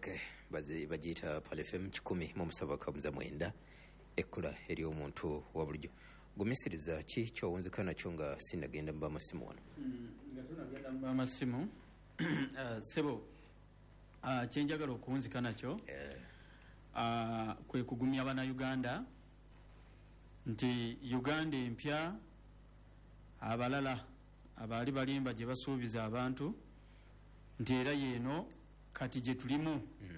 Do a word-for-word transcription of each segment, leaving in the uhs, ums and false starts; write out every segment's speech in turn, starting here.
Okay, bazi bagita Pal F M kikumi mu musaba kamuza mwenda ekula eri omuntu wa bulijjo. Gumisiriza ki kyowunzikana kyo nga sinagenda mba masimu wano. Mm, nga tunagenda mba masimu. uh, sebo uh, kyenjagala okuwunzikana kyo yeah. uh, kwe kugumya bana Uganda nti Uganda empya abalala abali balimba gye basuubiza abantu nti era yeno kati gye tulimu mm.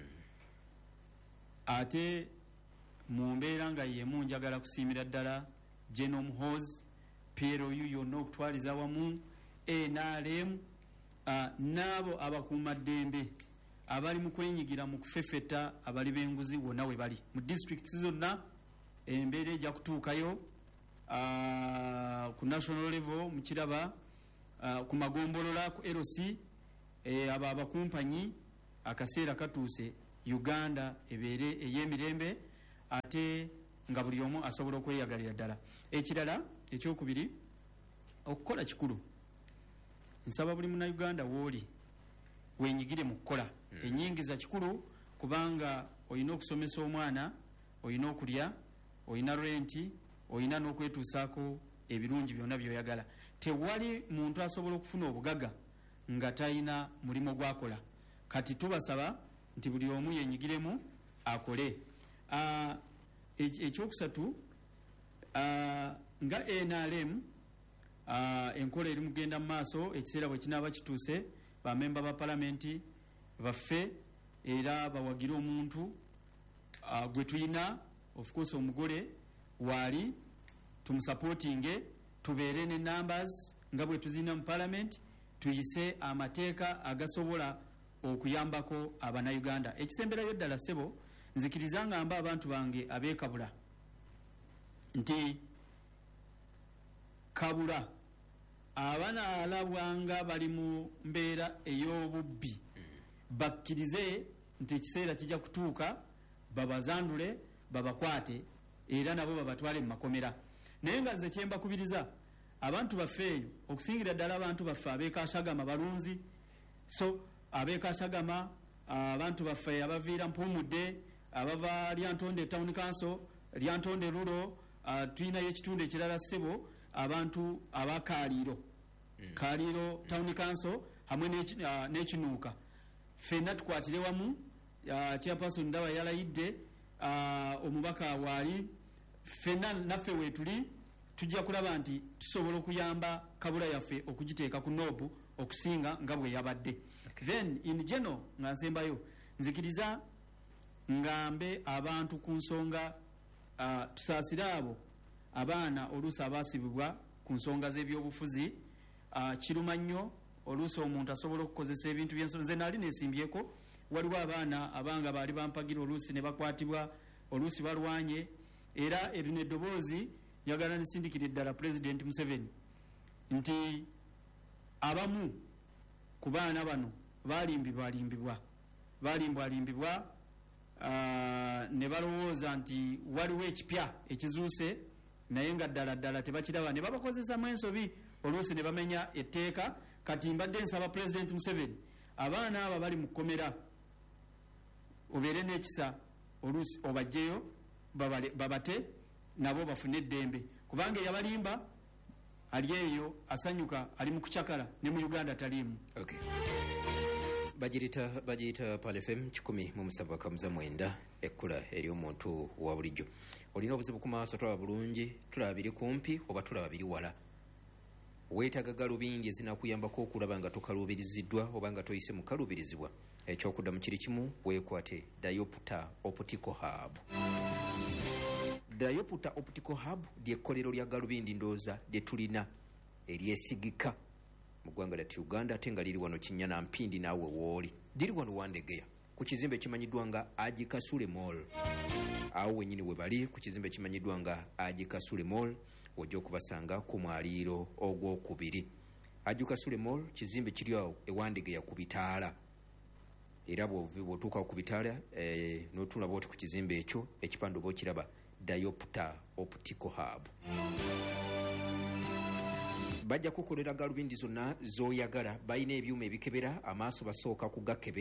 ate mu mbeera nga yemu njagala kusiimira ddala Genome Hose P L U yonna okutwaliza wamu N R M uh, n'abo abakuumaddembe abali mu kwenyigira mu kufefeta abali b'enguzi wonna we bali mu districts zonna embeera ejja kutuukayo uh, ku national level mu kiraba uh, ku magombolola ku L C e, aba abakumpanyi akaseera katuuse Uganda ebeere ey'emirembe ate nga buli omu asobola okweyagalira ddala. Ekirala ekyokubiri okukola kikulu. Nsaba buli munnayuganda w'oli wenyigire mu kukola mm. enyingiza kikulu kubanga olina okusomesa omwana, olina okulya, olina renti, olina n'okwetuusaako ebirungi byonna by'oyagala. Tewali muntu asobola okufuna obugaga nga talina mulimo gwakola. Kati tubasaba nti buli omu yenyigiremu akole. Uh, ekyokusatu uh, nga N R M uh, enkola eri mugenda mu maaso ekiseera bwe kinaaba kituuse bamemba ba palamenti baffe era bawagire omuntu uh, gwe tuyina of course omugole waali tumusupportinge tubeere ne numbers nga bwe tuzina mu parliament tuyise amateeka agasobola okuyambako abannayuganda. Ekisemberayo ddala ssebo nzikiriza nga mba abantu bange abeekabula nti kabula abanaalabwanga bali mu mbeera ey'obubbi bakkirize nti ekiseera kijja kutuuka babazandule babakwate era nabo babatwale mu makomera. Naye nga nze kyembakubiriza abantu baffe eyo okusingira ddala abantu baffe abeekashagama balunzi so abeekashagama abantu baffe abaviira mpumudde abava Lyantonde Town Council Lyantonde Rural uh, tuyinayo ekitundu ekirala ssebo abantu abakaliiro mm. Kaliro Town Council hamwe n'ekinuuka uh, ffenna tukwatire wamu uh, chairperson ndaba yalayidde uh, omubaka waali ffenna naffe weetuli tujja kulaba nti tusobola okuyamba kabula yaffe okugiteeka ku noobu okusinga nga bwe yabadde. Okay. Then in general nga nsembayo nzikiriza ngambe abantu ku nsonga uh, tusaasire abo abaana oluusi abaasibibwa ku nsonga z'ebyobufuzi uh, kiruma nnyo oluusi omuntu asobola okukozesa ebintu by'ensonga. Nze naali neesimbyeko waliwo abaana abanga baali bampagira oluusi ne bakwatibwa oluusi balwanye era erino eddoboozi njagala nisindikira ddala President Museveni nti abamu ku baana bano baalimbibwa alimbibwa baalimbwa alimbibwa uh, ne balowooza nti waliwo ekipya ekizuuse naye nga ddala ddala tebakiraba ne babakozesamu ensobi oluusi ne bamenya etteeka. Kati mbadde nsaba President Museveni abaana abo bali mu kkomera obeere n'ekisa oluusi obajjeyo babate nabo bafune eddembe kubanga eyabalimba ali eyo asanyuka ali mu kucakala ne mu Uganda taliimu. Okay. Bajirita bajita Pal F M kikumi mu musaba kamuza mwenda ekula eri omuntu wa bulijjo. Olina obuzibu ku maaso tulaba bulungi tulabiri kumpi oba tulaba biri wala. Weetaga galubindi ezinakuyambako okulaba nga tokalubiriziddwa oba nga toyise mu kalubirizibwa. Ekyokudda mu kiri kimu weekwate Diopta Optical Hub. Diopta Optical Hub lyekkolero lya galubindi ndooza lye tulina eryesigika mu ggwanga lya Uganda ate nga liri wano Kinyana Mpindi naawe wooli. Liri wano Wandegeya ku kizimbe ekimanyiddwa nga Aji Kasule Mall. Awo wennyini we bali ku kizimbe ekimanyiddwa nga Aji Kasule Mall ojja okubasanga ku mwaliiro ogwokubiri. Aji Kasule Mall kizimbe kiri awo ewandegeya ku bitaala era bw'otuuka ku bitaala eh, n'otulaba oti ku kizimbe ekyo ekipande oba okiraba Diopta Optical Hub. Bajja kukolera galubindi zonna z'oyagala. Balina ebyuma ebikebera amaaso basooka kugakebera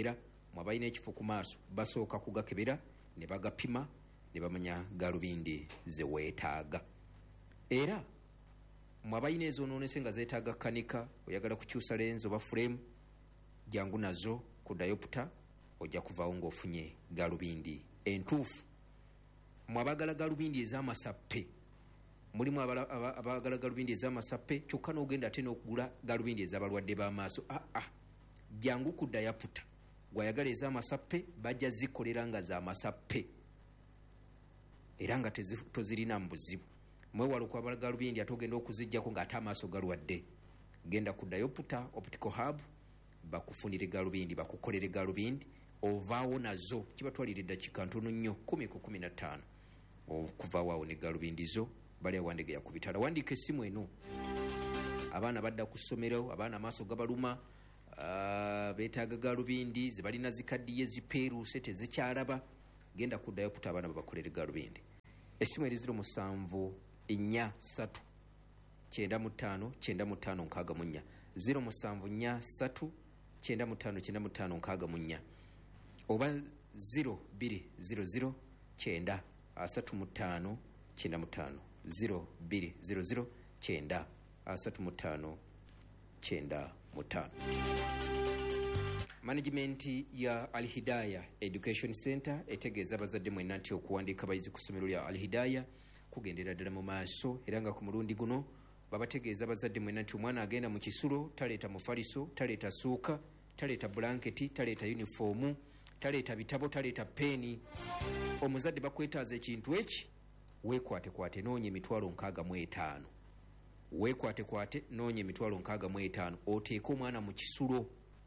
mwabalina ekifo ku maaso basooka kugakebera ne bagapima ne bamanya galubindi ze weetaaga. Era mwabalina ezonoonese nga zeetaaga kanika, oyagala kukyusa lenzi oba frame, jangu nazo ku Diopter ojja kuvaawo ng'ofunye galubindi entuufu. Mwabagala galubindi ez'amasappe, mulimu abagala galubindi ez'amasappe kyokka n'ogenda ate n'okugula galubindi ez'abalwadde b'amaaso. Ah, ah. Jangu ku Diopter gwayagala ez'amasappe bajja zikolera nga z'amasappe era nga tozirina mu buzibu. Mwewala okwabala galubindi ate ogenda okuzijjako ng'ate amaaso galwadde. Genda ku Diopter Optical Hub bakufunire galubindi, bakukolere galubindi, ovaawo nazo. Kibatwalira eddakiika ntono nnyo, kumi ku kumi na ttaano okuvaawo awo ne galubindi zo. Bali Wandegeya ku bitala. Wandiika essimu eno. Abaana badda ku ssomero, abaana amaaso gabaluma, uh, beetaaga galubindi ze balina zikaddiye zipeeruuse tezikyalaba. Genda ku Diopter abaana babakolere galubindi. Essimu eri ziro musanvu nnya ssatu kyenda mu ttaano kyenda mu ttaano nkaaga mu nnya ziro musanvu nnya ssatu kyenda mu ttaano kyenda mu ttaano nkaaga mu nnya oba ziro bbiri ziro ziro kyenda asatu mu ttaano kyenda mu ttaano ziro bbiri ziro ziro kyenda asatu mu ttaano kyenda mu ttaano. Management ya Al Hidayah Education Center etegeeza abazadde mwenna nti okuwandiika abayizi ku ssomero lya Al Hidayah kugendera ddala mu maaso era nga ku mulundi guno babategeeza abazadde mwenna nti omwana agenda mu kisulo taleeta mufaliso, taleeta suuka, taleeta blanketi, taleeta uniformu, taleeta bitabo, taleeta peeni. Omuzadde bakwetaaza ekintu eki, weekwatekwate noonya emitwalo nkaaga mu etaano. Weekwatekwate noonya emitwalo nkaaga mu etaano oteeke omwana mu kisulo.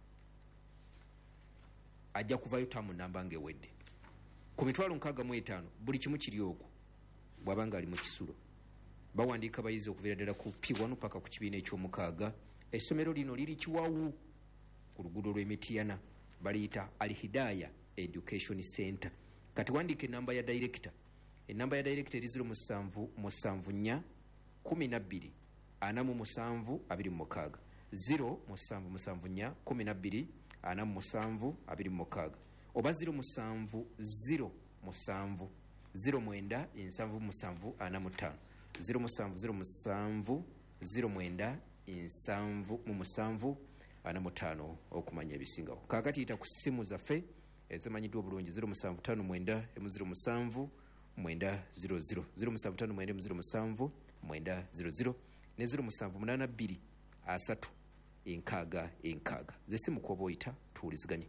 Ajja kuvayo tamu namba ng'ewedde. Ku mitwalo nkaaga mu etaano buli kimu kiri okwo bw'aba ng'ali mu kisulo. Bawandiika abayizi okuviira ddala ku P one paka ku kibiina eky'omukaaga. Essomero lino liri Kiwawu ku luguudo lw'Emityana, baliyita Al Hidayah Education Center. Kati wandiika ennamba ya director. Ennamba ya director eri ziro musanvu musanvu nnya kumi na bbiri ana mu musanvu abiri mu mukaaga ziro musanvu musanvu nnya kumi na bbiri ana mu musanvu abiri mu mukaaga oba ziro musanvu ziro musanvu ziro mwenda ensanvu musanvu ana mu ttaano ziro musanvu ziro musanvu ziro mwenda ensanvu mu musanvu ana mu ttaano okumanya ebisingawo. Kaakati yita ku ssimu zaffe ezimanyiddwa obulungi ziro musanvu ttaano mwenda emu ziro musanvu mwenda ziro ziro ziro musanvu ttaano mwenda emu ziro musanvu mwenda ziro ziro ne ziro musanvu munaana bbiri asatu enkaaga enkaaga. Ze simu kuba oyita tuwuliziganye.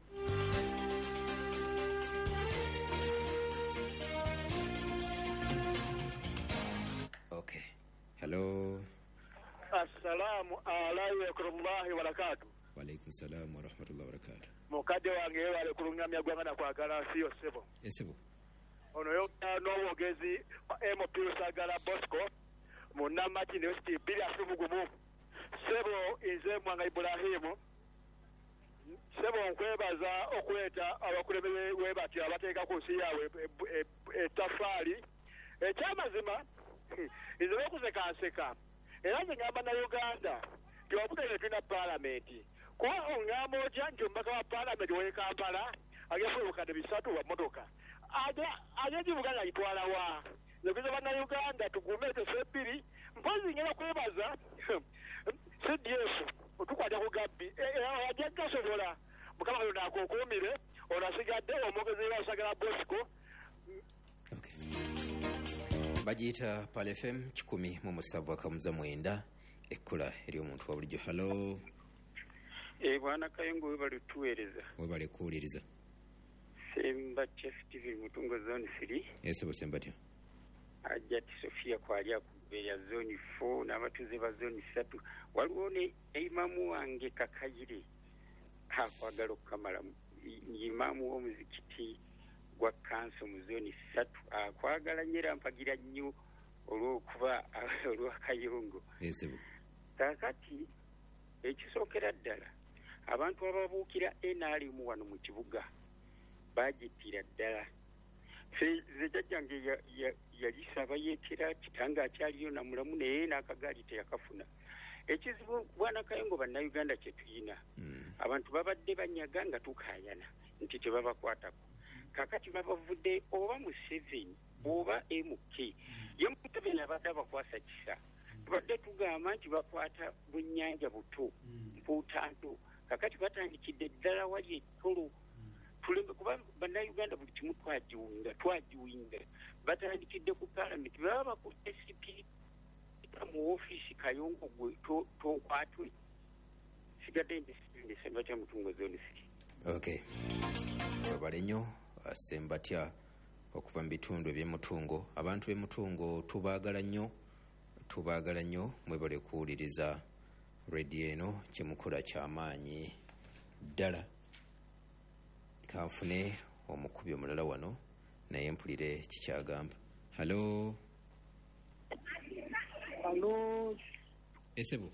Okay. Hello. Assalamu alaykum wa barakatuh. Wa alaykum salam wa rahmatullahi wa barakatuh. Mukadde wange wale kulungamya gwanga na kwagala siyo sebo. Esebo. Ono yo n'obwogezi M P Sagala Bosco Munamati University bila subugumu. Sebo inze Mwanga Ibrahimu. Sebo nkwebaza okweta abakulembeze webati abateeka ku nsi yaabwe ettaffaali ekyamazima inze okuzekanseka era nze ngamba na Uganda tiwabudde tulina paalamenti kuba ongamba otya nti omubaka wa paalamenti w'e Kampala agefuna obukadde bisatu bwa mmotoka ate Uganda agitwala wa nekuza bannayuganda tugume tufe bbiri mpozi ngenda kwebaza C D F otukwata ku gabbi ajja gasobola mukama oyo nakokuumire onasigadde omwogezi wa Sagala Bosco. Bagiyita Pal F M kikumi mu musanvu akamuza mwenda ekkula eri omuntu wa bulijjo. Halo. E bwana Kayungu webale tuweereza. Webale kuwuliriza. Semba Chief T V Mutungo Zone three. Esebo Sembatya. Ajati Sofia kwali akubeera zone four n'abatuze ba zone three. Waliwo ne imamu wange Kakayire akwagala okukamala imamu w'omuzikiti gwa kanso mu zone three akwagala nyera mpagira nnyo olw'okuba olw'akayungu. Esebo. Kakati ekisookera ddala abantu ababuukira N R M wano mu kibuga bagittira ddala. Ze jjajjange yalisaba yeekera kitanga akyaliyo namulamu naye n'akagaali teyakafuna ekizibu bwana Kayongo bannayuganda kye tuyina abantu babadde banyaga nga tukayana nti tebabakwatako kakati babavudde oba Museveni oba M K ye Museveni abadde abakwasa kisa tubadde tugamba nti bakwata bunnyanja buto mpuutanto kakati batandikidde ddala wali ettolo tulembe kuba bannayuganda buli kimu twagiwinga twagiwinga batandikidde ku palamenti baba baku S P mu office Kayongo gwe tokwatwe sigadde ndisembatya mutungo zone city. Okay, babale nnyo asembatya okuva mu bitundu eby'emutungo. Abantu b'emutungo tubaagala nnyo tubaagala nnyo mwebale kuwuliriza radio eno kyemukola ky'amaanyi ddala. Kanfune omukubi omulala wano naye mpulire kikyagamba. Hello. Hello. Esebo.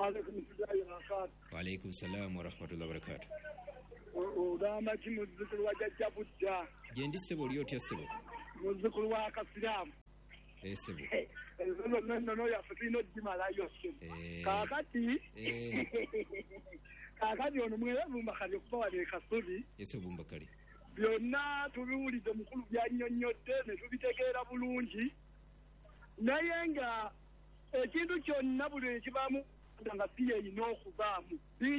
Wa alaikum salam wa rahmatullahi wa barakatuh. Odama kimuzukulu wa jajja budda. Jendi sebo liyo tya sebo. Muzukulu wa Kasiramu. Esebo. No no no no ya fitino jimala yose. Kakati. Eh. Kakati ono mwera bumba kali kuba wale kasuli. Esebo bumba kali. Byonna tubiwulize mukulu byannyonnyotte ne tubitegeera bulungi. Naye nga ekintu kyonna buli ekibaamu nga si yeyina okubaamu